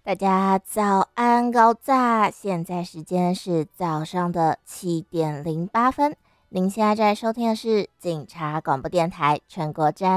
大家早安高炸，现在时间是早上的7:08。您现在在收听的是警察广播电台全国站